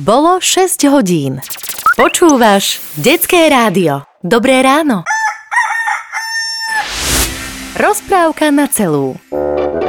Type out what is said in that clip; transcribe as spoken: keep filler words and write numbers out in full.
Bolo šesť hodín. Počúvaš Detské rádio. Dobré ráno. Rozprávka na celú.